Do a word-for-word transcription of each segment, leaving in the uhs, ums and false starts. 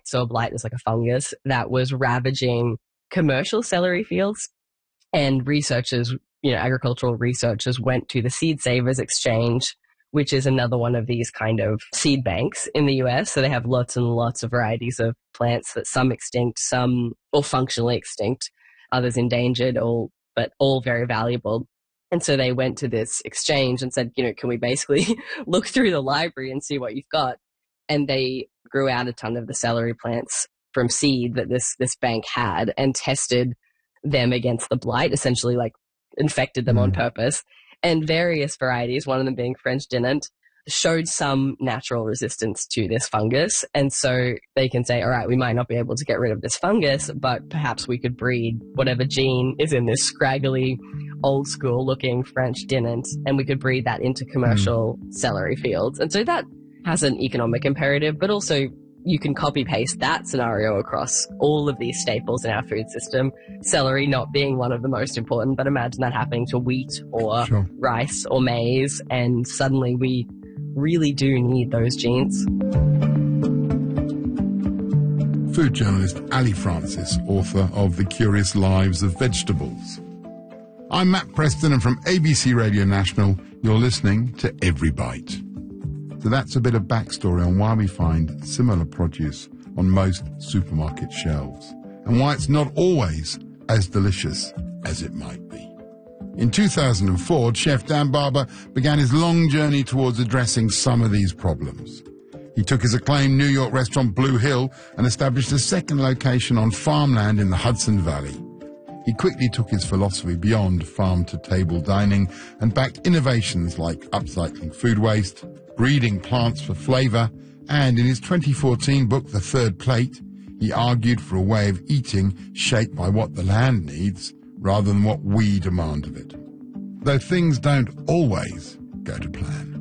So a blight is like a fungus that was ravaging commercial celery fields. And researchers, you know, agricultural researchers went to the Seed Savers Exchange, which is another one of these kind of seed banks in the U S. So they have lots and lots of varieties of plants that some extinct, some all functionally extinct, others endangered, all but all very valuable. And so they went to this exchange and said, you know, can we basically look through the library and see what you've got? And they grew out a ton of the celery plants from seed that this this bank had and tested them against the blight, essentially like infected them mm. on purpose. And various varieties, one of them being French Dinant, showed some natural resistance to this fungus. And so they can say, all right, we might not be able to get rid of this fungus, but perhaps we could breed whatever gene is in this scraggly, old school looking French Dinant, and we could breed that into commercial mm. celery fields. And so that has an economic imperative, but also you can copy paste that scenario across all of these staples in our food system. Celery not being one of the most important, but imagine that happening to wheat or sure. rice or maize, and suddenly we really do need those genes. Food journalist Ali Francis, author of The Curious Lives of Vegetables. I'm Matt Preston, and from A B C Radio National, you're listening to Every Bite. So that's a bit of backstory on why we find similar produce on most supermarket shelves, and why it's not always as delicious as it might be. In two thousand four, Chef Dan Barber began his long journey towards addressing some of these problems. He took his acclaimed New York restaurant Blue Hill and established a second location on farmland in the Hudson Valley. He quickly took his philosophy beyond farm-to-table dining and backed innovations like upcycling food waste, breeding plants for flavour, and in his twenty fourteen book, The Third Plate, he argued for a way of eating shaped by what the land needs rather than what we demand of it. Though things don't always go to plan.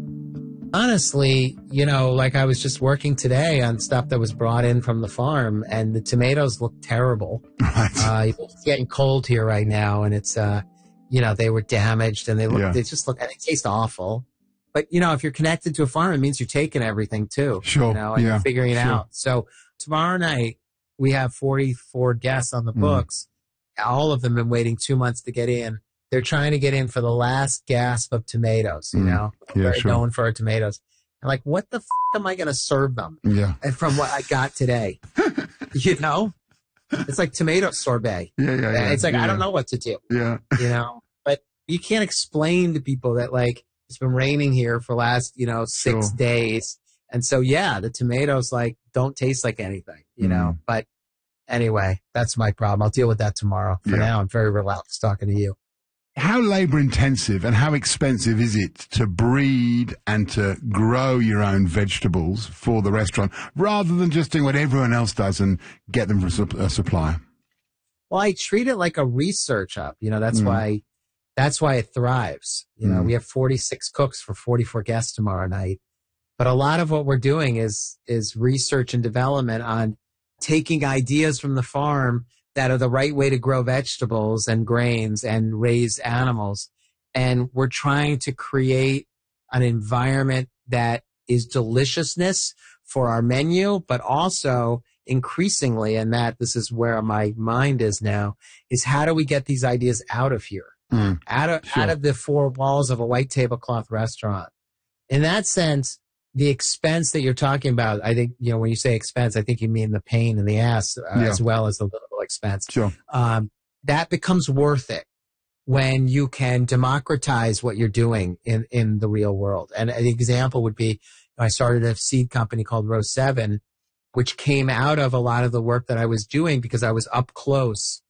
Honestly, you know, like I was just working today on stuff that was brought in from the farm, and the tomatoes look terrible. Right. Uh, it's getting cold here right now, and it's, uh, you know, they were damaged, and they look, yeah. they just look, and they taste awful. But, you know, if you're connected to a farm, it means you're taking everything too. Sure. You know, and yeah. you're figuring it sure. out. So tomorrow night, we have forty-four guests on the mm. books. All of them have been waiting two months to get in. They're trying to get in for the last gasp of tomatoes, you mm. know. Yeah, They're sure. known for our tomatoes. I'm like, what the f*** am I going to serve them? Yeah. And from what I got today, you know, it's like tomato sorbet. Yeah, yeah, yeah. It's like, yeah. I don't know what to do. Yeah. You know, but you can't explain to people that, like, it's been raining here for the last, you know, six sure. days. And so, yeah, the tomatoes, like, don't taste like anything, you mm. know. But anyway, that's my problem. I'll deal with that tomorrow. For yeah. now, I'm very relaxed talking to you. How labor intensive and how expensive is it to breed and to grow your own vegetables for the restaurant rather than just doing what everyone else does and get them from a supplier? Well, I treat it like a research hub. You know, that's mm. why that's why it thrives. You know, mm. we have forty-six cooks for forty-four guests tomorrow night. But a lot of what we're doing is is research and development on taking ideas from the farm that are the right way to grow vegetables and grains and raise animals. And we're trying to create an environment that is deliciousness for our menu, but also increasingly, and Matt, this is where my mind is now, is how do we get these ideas out of here? Mm, out of, sure. out of the four walls of a white tablecloth restaurant. In that sense, the expense that you're talking about, I think, you know, when you say expense, I think you mean the pain in the ass uh, yeah. as well as the little expense. Sure. Um, that becomes worth it when you can democratize what you're doing in, in the real world. And an example would be, I started a seed company called Row seven, which came out of a lot of the work that I was doing because I was up close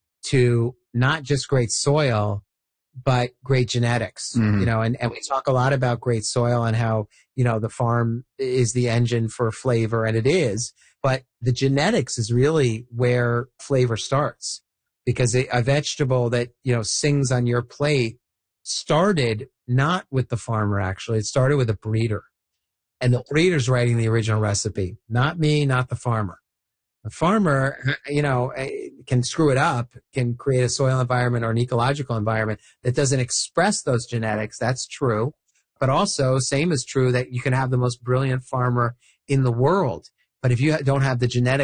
to not just great soil, but great genetics, mm-hmm. you know, and, and we talk a lot about great soil and how, you know, the farm is the engine for flavor, and it is, but the genetics is really where flavor starts, because a, a vegetable that, you know, sings on your plate started not with the farmer, actually. It started with a breeder, and the breeder's writing the original recipe, not me, not the farmer. The farmer, you know, can screw it up, can create a soil environment or an ecological environment that doesn't express those genetics. That's true. But also, same is true that you can have the most brilliant farmer in the world. But if you don't have the genetics